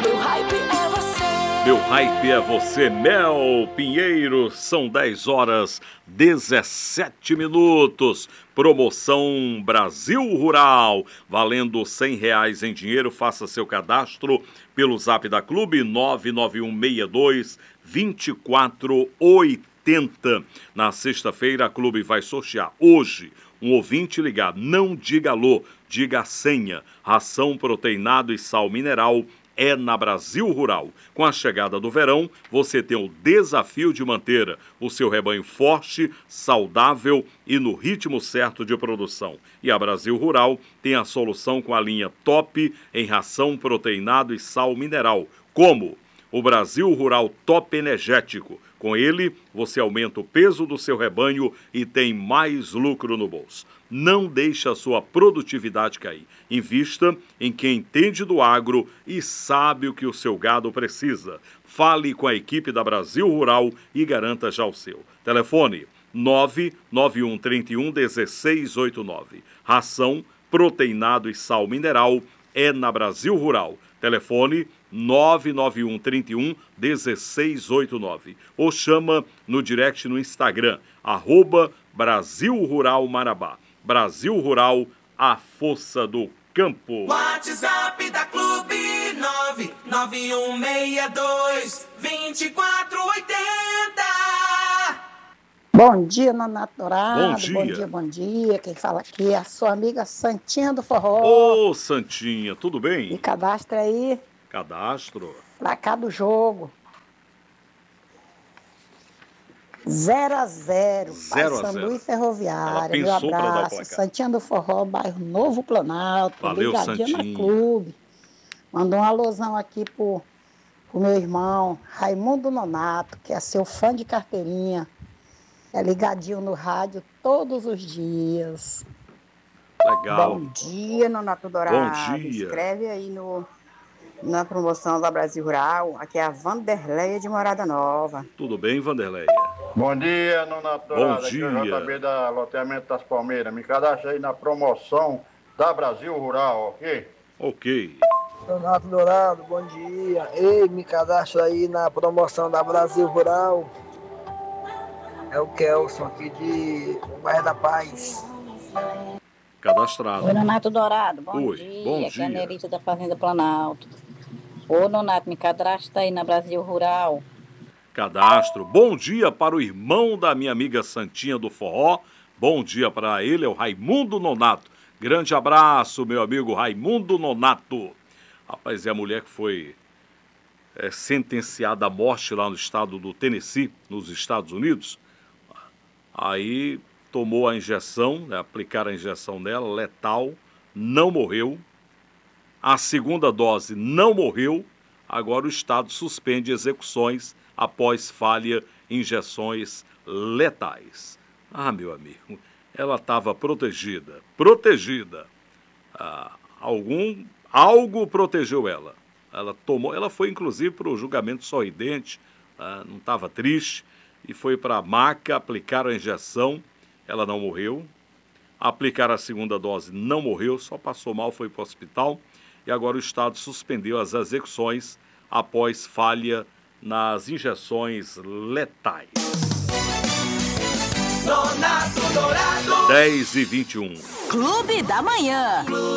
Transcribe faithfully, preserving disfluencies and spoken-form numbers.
Meu hype é você. Meu hype é você, Mel Pinheiro. São dez horas dezessete minutos. Promoção Brasil Rural, valendo cem reais em dinheiro. Faça seu cadastro pelo zap da Clube nove nove um seis dois, dois quatro oito zero. Na sexta-feira, a Clube vai sortear hoje um ouvinte ligado. Não diga alô, diga a senha. Ração, proteinado e sal mineral é na Brasil Rural. Com a chegada do verão, você tem o desafio de manter o seu rebanho forte, saudável e no ritmo certo de produção. E a Brasil Rural tem a solução com a linha top em ração, proteinado e sal mineral, como o Brasil Rural Top Energético. Com ele, você aumenta o peso do seu rebanho e tem mais lucro no bolso. Não deixe a sua produtividade cair. Invista em quem entende do agro e sabe o que o seu gado precisa. Fale com a equipe da Brasil Rural e garanta já o seu. Telefone nove nove um três um um seis oito nove. Ração, proteinado e sal mineral é na Brasil Rural. Telefone nove nove um três um um seis oito nove ou chama no direct no Instagram, arroba Brasil Rural Marabá. Brasil Rural, a força do campo. WhatsApp da Clube nove nove um seis dois, dois quatro oito zero. Bom dia, Nonato Dourado. Bom dia. Bom dia, bom dia. Quem fala aqui é a sua amiga Santinha do Forró. Ô, Santinha, tudo bem? Me cadastra aí. Cadastro. Pra cá do jogo. zero a zero. zero a zero. Paysandu e Ferroviária. Meu Ela pensou pra dar o abraço. placar. Santinha do Forró, bairro Novo Planalto. Valeu, ligadinha Santinha. na Clube. Mandou um alusão aqui pro, pro meu irmão Raimundo Nonato, que é seu fã de carteirinha. É ligadinho no rádio todos os dias. Legal. Bom dia, Nonato Dourado. Bom dia. Escreve aí no, na promoção da Brasil Rural. Aqui é a Vanderleia de Morada Nova. Tudo bem, Vanderleia? Bom dia, Nonato Dourado. Bom Aqui é o dia. J B da Loteamento das Palmeiras. Me cadastra aí na promoção da Brasil Rural, ok? Ok. Nonato Dourado, bom dia. Ei, me cadastra aí na promoção da Brasil Rural. É o Kelson aqui de Bairro da Paz. Cadastrado. Oi, Nonato Dourado, bom Oi, dia. bom Aqui é a dia. Nerita da Fazenda Planalto. Ô, Nonato, me cadastra aí na Brasil Rural. Cadastro. Bom dia para o irmão da minha amiga Santinha do Forró. Bom dia para ele, é o Raimundo Nonato. Grande abraço, meu amigo Raimundo Nonato. Rapaz, é a mulher que foi é, sentenciada à morte lá no estado do Tennessee, nos Estados Unidos. Aí tomou a injeção, né, aplicaram a injeção nela, letal, não morreu. A segunda dose não morreu. Agora o Estado suspende execuções após falha em injeções letais. Ah, meu amigo, ela estava protegida, protegida. Ah, algum, algo protegeu ela. Ela tomou, ela foi inclusive para o julgamento sorridente, ah, não estava triste, e foi para a maca, aplicaram a injeção, ela não morreu. Aplicaram a segunda dose, não morreu, só passou mal, foi para o hospital. E agora o Estado suspendeu as execuções após falha nas injeções letais. Nonato Dourado. dez e vinte e um. Clube da Manhã.